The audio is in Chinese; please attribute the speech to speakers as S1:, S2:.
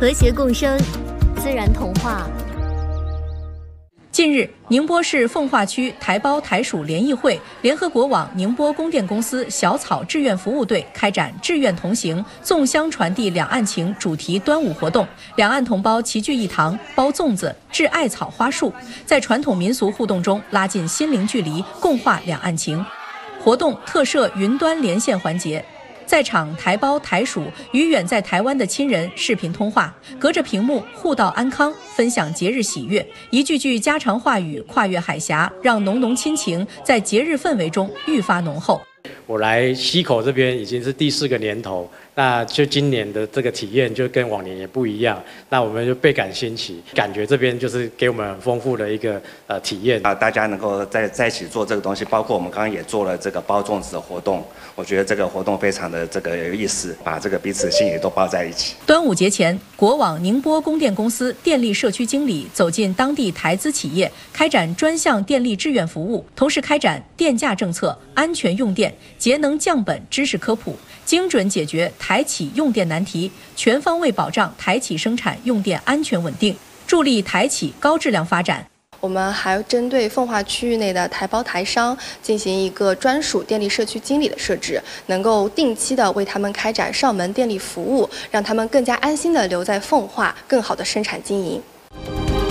S1: 和谐共生，自然同化。
S2: 近日，宁波市奉化区台胞台属联谊会联合国网宁波供电公司小草志愿服务队开展志愿同行，粽香传递两岸情主题端午活动，两岸同胞齐聚一堂，包粽子、掷艾草花束，在传统民俗互动中拉近心灵距离，共话两岸情。活动特设云端连线环节。在场台胞台属与远在台湾的亲人视频通话，隔着屏幕互道安康，分享节日喜悦，一句句家常话语跨越海峡，让浓浓亲情在节日氛围中愈发浓厚。
S3: 我来溪口这边已经是第4个年头，那就今年的这个体验就跟往年也不一样，那我们就倍感新奇，感觉这边就是给我们很丰富的一个体验
S4: 啊，大家能够在一起做这个东西，包括我们刚刚也做了这个包粽子的活动，我觉得这个活动非常的这个有意思，把这个彼此心也都包在一起。
S2: 端午节前，国网宁波供电公司电力社区经理走进当地台资企业，开展专项电力志愿服务，同时开展电价政策、安全用电、节能降本知识科普，精准解决台企用电难题，全方位保障台企生产用电安全稳定，助力台企高质量发展。
S5: 我们还针对奉化区域内的台胞台商进行一个专属电力社区经理的设置，能够定期的为他们开展上门电力服务，让他们更加安心的留在奉化，更好的生产经营。